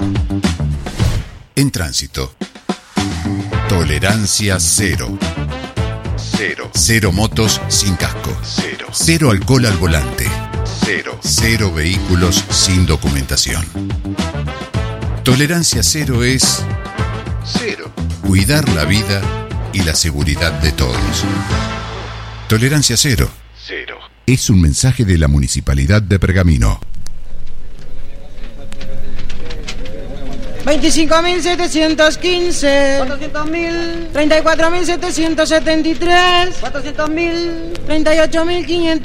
En tránsito. Tolerancia cero. Cero. Cero motos sin casco. Cero. Cero alcohol al volante. Cero. Cero vehículos sin documentación. Tolerancia cero es cero. Cuidar la vida y la seguridad de todos. Tolerancia cero. Cero. Es un mensaje de la Municipalidad de Pergamino. 25.715. 400.000. 34.773. 400.000. 38.500.